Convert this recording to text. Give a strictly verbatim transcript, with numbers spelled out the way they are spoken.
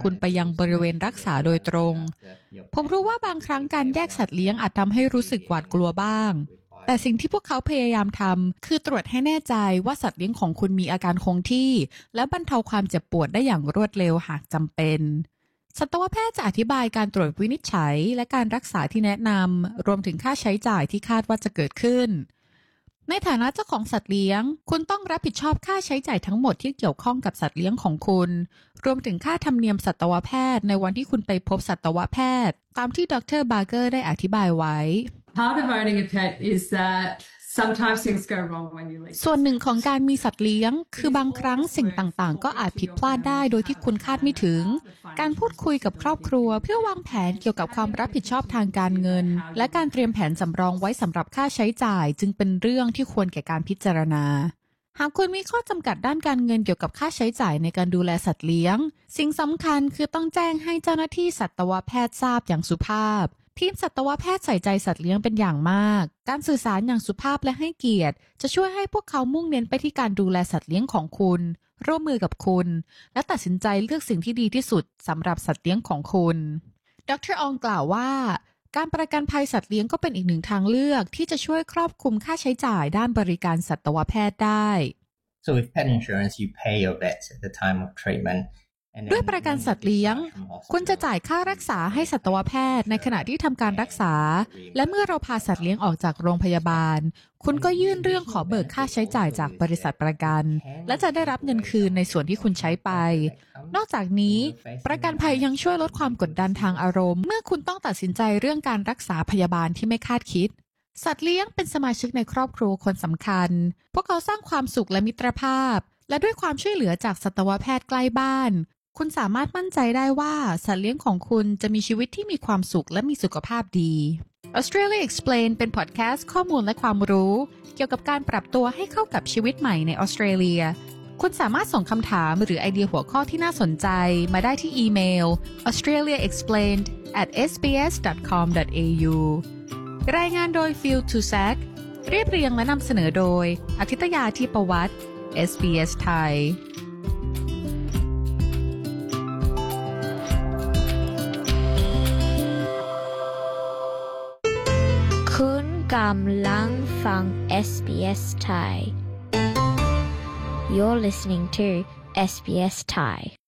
คุณไปยังบริเวณรักษาโดยตรงผมรู้ว่าบางครั้งการแยกสัตว์เลี้ยงอาจทำให้รู้สึกหวาดกลัวบ้างแต่สิ่งที่พวกเขาพยายามทำคือตรวจให้แน่ใจว่าสัตว์เลี้ยงของคุณมีอาการคงที่และบรรเทาความเจ็บปวดได้อย่างรวดเร็วหากจำเป็นสัตวแพทย์จะอธิบายการตรวจวินิจฉัยและการรักษาที่แนะนำรวมถึงค่าใช้จ่ายที่คาดว่าจะเกิดขึ้นในฐานะเจ้าของสัตว์เลี้ยงคุณต้องรับผิดชอบค่าใช้จ่ายทั้งหมดที่เกี่ยวข้องกับสัตว์เลี้ยงของคุณรวมถึงค่าธรรมเนียมสัตวแพทย์ในวันที่คุณไปพบสัตวแพทย์ตามที่ดร.บาร์เกอร์ได้อธิบายไว้ Part of owning a pet is that sometimes things go wrong when you leave. ส่วนหนึ่งของการมีสัตว์เลี้ยงคือบางครั้งสิ่งต่างๆก็อาจผิดพลาดได้โดยที่คุณคาดไม่ถึงการพูดคุยกับครอบครัวเพื่อวางแผนเกี่ยวกับความรับผิดชอบทางการเงินและการเตรียมแผนสำรองไว้สำหรับค่าใช้จ่ายจึงเป็นเรื่องที่ควรแก่การพิจารณาหากคุณมีข้อจำกัดด้านการเงินเกี่ยวกับค่าใช้จ่ายในการดูแลสัตว์เลี้ยงสิ่งสำคัญคือต้องแจ้งให้เจ้าหน้าที่สัตวแพทย์ทราบอย่างสุภาพทีมสัตวแพทย์ใส่ใจสัตว์เลี้ยงเป็นอย่างมากการสื่อสารอย่างสุภาพและให้เกียรติจะช่วยให้พวกเขามุ่งเน้นไปที่การดูแลสัตว์เลี้ยงของคุณร่วมมือกับคุณและตัดสินใจเลือกสิ่งที่ดีที่สุดสำหรับสัตว์เลี้ยงของคุณดร.อองกล่าวว่าการประกันภัยสัตว์เลี้ยงก็เป็นอีกหนึ่งทางเลือกที่จะช่วยครอบคลุมค่าใช้จ่ายด้านบริการสัตวแพทย์ได้ So with pet insurance you pay your vets at the time of treatment ด้วยประกันสัตว์เลี้ยงคุณจะจ่ายค่ารักษาให้สัตวแพทย์ในขณะที่ทำการรักษาและเมื่อเราพาสัตว์เลี้ยงออกจากโรงพยาบาลคุณก็ยื่นเรื่องขอเบิกค่าใช้จ่ายจากบริษัทประกันและจะได้รับเงินคืนในส่วนที่คุณใช้ไปนอกจากนี้ประกันภัยยังช่วยลดความกดดันทางอารมณ์เมื่อคุณต้องตัดสินใจเรื่องการรักษาพยาบาลที่ไม่คาดคิดสัตว์เลี้ยงเป็นสมาชิกในครอบครัวคนสำคัญพวกเขาสร้างความสุขและมิตรภาพและด้วยความช่วยเหลือจากสัตวแพทย์ใกล้บ้านคุณสามารถมั่นใจได้ว่าสัตว์เลี้ยงของคุณจะมีชีวิตที่มีความสุขและมีสุขภาพดี Australia Explain เป็นพอดแคสต์ข้อมูลและความรู้เกี่ยวกับการปรับตัวให้เข้ากับชีวิตใหม่ในออสเตรเลียคุณสามารถส่งคำถามหรือไอเดียหัวข้อที่น่าสนใจมาได้ที่อีเมล australia explained at s b s dot com dot a u รายงานโดย Phil Tusack เรียบเรียงและนำเสนอโดยอาทิตยาธิปวัตร เอส บี เอส ไทยคุณกำลังฟัง เอส บี เอส Thai You're listening to เอส บี เอส Thai